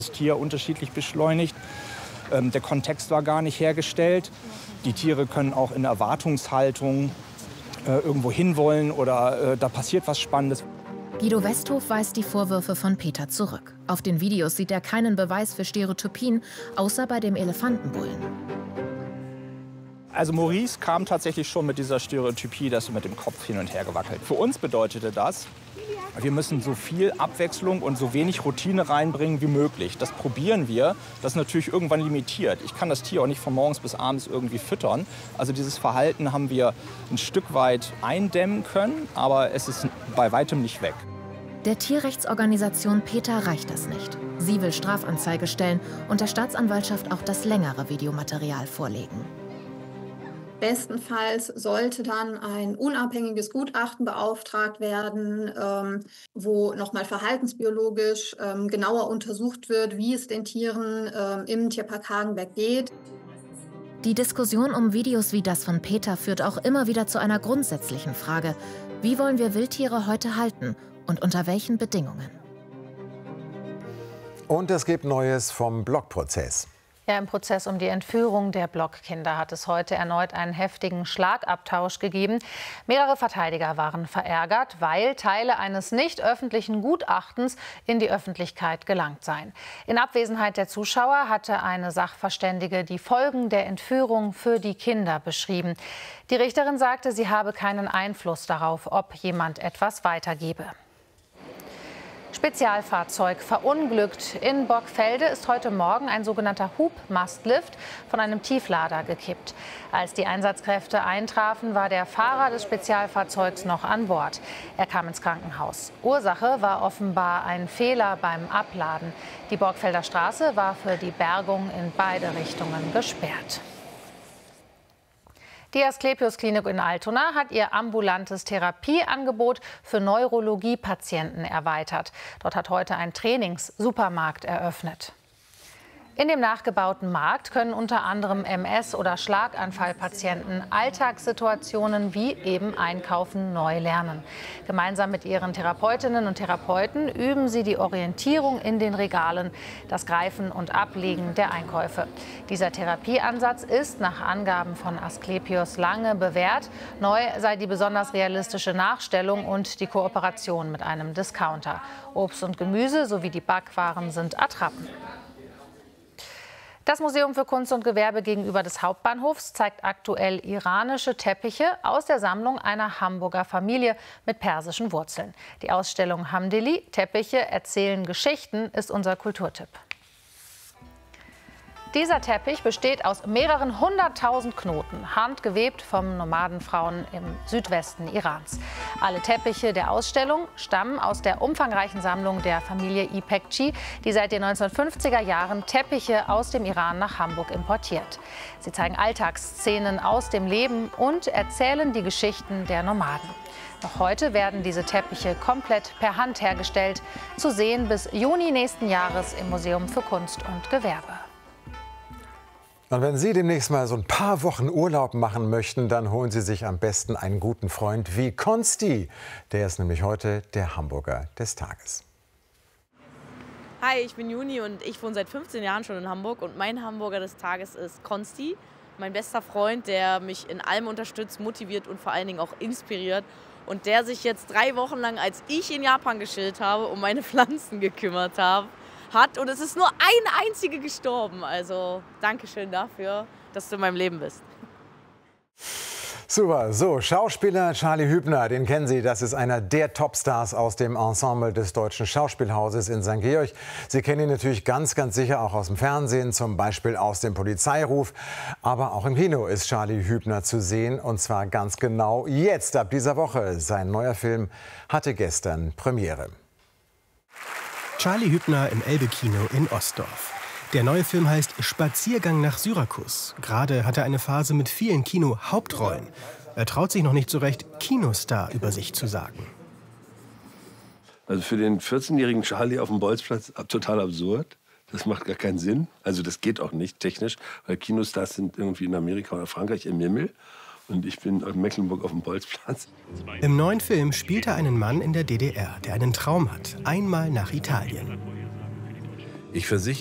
Das Tier unterschiedlich beschleunigt. Der Kontext war gar nicht hergestellt. Die Tiere können auch in Erwartungshaltung irgendwo hinwollen oder da passiert was Spannendes. Guido Westhof weist die Vorwürfe von Peter zurück. Auf den Videos sieht er keinen Beweis für Stereotypien, außer bei dem Elefantenbullen. Also Maurice kam tatsächlich schon mit dieser Stereotypie, dass er mit dem Kopf hin und her gewackelt. Für uns bedeutete das, wir müssen so viel Abwechslung und so wenig Routine reinbringen wie möglich. Das probieren wir. Das ist natürlich irgendwann limitiert. Ich kann das Tier auch nicht von morgens bis abends irgendwie füttern. Also dieses Verhalten haben wir ein Stück weit eindämmen können, aber es ist bei weitem nicht weg. Der Tierrechtsorganisation PETA reicht das nicht. Sie will Strafanzeige stellen und der Staatsanwaltschaft auch das längere Videomaterial vorlegen. Bestenfalls sollte dann ein unabhängiges Gutachten beauftragt werden, wo nochmal verhaltensbiologisch genauer untersucht wird, wie es den Tieren im Tierpark Hagenbeck geht. Die Diskussion um Videos wie das von PETA führt auch immer wieder zu einer grundsätzlichen Frage. Wie wollen wir Wildtiere heute halten und unter welchen Bedingungen? Und es gibt Neues vom Blockprozess. Ja, im Prozess um die Entführung der Blockkinder hat es heute erneut einen heftigen Schlagabtausch gegeben. Mehrere Verteidiger waren verärgert, weil Teile eines nicht öffentlichen Gutachtens in die Öffentlichkeit gelangt seien. In Abwesenheit der Zuschauer hatte eine Sachverständige die Folgen der Entführung für die Kinder beschrieben. Die Richterin sagte, sie habe keinen Einfluss darauf, ob jemand etwas weitergebe. Spezialfahrzeug verunglückt. In Borgfelde ist heute Morgen ein sogenannter Hubmastlift von einem Tieflader gekippt. Als die Einsatzkräfte eintrafen, war der Fahrer des Spezialfahrzeugs noch an Bord. Er kam ins Krankenhaus. Ursache war offenbar ein Fehler beim Abladen. Die Borgfelder Straße war für die Bergung in beide Richtungen gesperrt. Die Asklepios-Klinik in Altona hat ihr ambulantes Therapieangebot für Neurologie-Patienten erweitert. Dort hat heute ein Trainings-Supermarkt eröffnet. In dem nachgebauten Markt können unter anderem MS- oder Schlaganfallpatienten Alltagssituationen wie eben Einkaufen neu lernen. Gemeinsam mit ihren Therapeutinnen und Therapeuten üben sie die Orientierung in den Regalen, das Greifen und Ablegen der Einkäufe. Dieser Therapieansatz ist nach Angaben von Asklepios lange bewährt. Neu sei die besonders realistische Nachstellung und die Kooperation mit einem Discounter. Obst und Gemüse sowie die Backwaren sind Attrappen. Das Museum für Kunst und Gewerbe gegenüber des Hauptbahnhofs zeigt aktuell iranische Teppiche aus der Sammlung einer Hamburger Familie mit persischen Wurzeln. Die Ausstellung Hamdeli, Teppiche erzählen Geschichten, ist unser Kulturtipp. Dieser Teppich besteht aus mehreren hunderttausend Knoten, handgewebt von Nomadenfrauen im Südwesten Irans. Alle Teppiche der Ausstellung stammen aus der umfangreichen Sammlung der Familie Ipekci, die seit den 1950er Jahren Teppiche aus dem Iran nach Hamburg importiert. Sie zeigen Alltagsszenen aus dem Leben und erzählen die Geschichten der Nomaden. Noch heute werden diese Teppiche komplett per Hand hergestellt, zu sehen bis Juni nächsten Jahres im Museum für Kunst und Gewerbe. Und wenn Sie demnächst mal so ein paar Wochen Urlaub machen möchten, dann holen Sie sich am besten einen guten Freund wie Konsti. Der ist nämlich heute der Hamburger des Tages. Hi, ich bin Juni und ich wohne seit 15 Jahren schon in Hamburg. Und mein Hamburger des Tages ist Konsti, mein bester Freund, der mich in allem unterstützt, motiviert und vor allen Dingen auch inspiriert. Und der sich jetzt 3 Wochen lang, als ich in Japan geschillt habe, um meine Pflanzen gekümmert hat. Und es ist nur eine einzige gestorben. Also Dankeschön dafür, dass du in meinem Leben bist. Super, so, Schauspieler Charlie Hübner, den kennen Sie, das ist einer der Topstars aus dem Ensemble des Deutschen Schauspielhauses in St. Georg. Sie kennen ihn natürlich ganz sicher auch aus dem Fernsehen, zum Beispiel aus dem Polizeiruf. Aber auch im Kino ist Charlie Hübner zu sehen, und zwar ganz genau jetzt, ab dieser Woche. Sein neuer Film hatte gestern Premiere. Charlie Hübner im Elbe-Kino in Ostdorf. Der neue Film heißt Spaziergang nach Syrakus. Gerade hat er eine Phase mit vielen Kino-Hauptrollen. Er traut sich noch nicht so recht, Kinostar über sich zu sagen. Also für den 14-jährigen Charlie auf dem Bolzplatz total absurd. Das macht gar keinen Sinn. Also das geht auch nicht technisch, weil Kinostars sind irgendwie in Amerika oder Frankreich im Himmel. Und ich bin in Mecklenburg auf dem Bolzplatz. Im neuen Film spielt er einen Mann in der DDR, der einen Traum hat, einmal nach Italien. Ich versichere